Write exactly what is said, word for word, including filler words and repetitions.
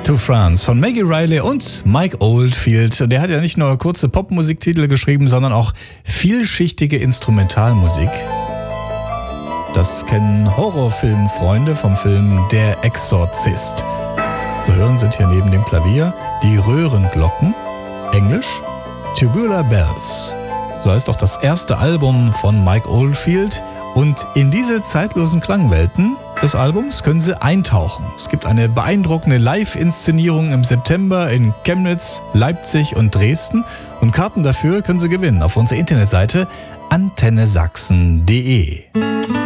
to France von Maggie Riley und Mike Oldfield. Der hat ja nicht nur kurze Popmusiktitel geschrieben, sondern auch vielschichtige Instrumentalmusik. Das kennen Horrorfilmfreunde vom Film Der Exorzist. Zu hören sind hier neben dem Klavier die Röhrenglocken, Englisch Tubular Bells. So heißt auch das erste Album von Mike Oldfield. Und in diese zeitlosen Klangwelten des Albums können Sie eintauchen. Es gibt eine beeindruckende Live-Inszenierung im September in Chemnitz, Leipzig und Dresden. Und Karten dafür können Sie gewinnen auf unserer Internetseite antenne sachsen punkt de.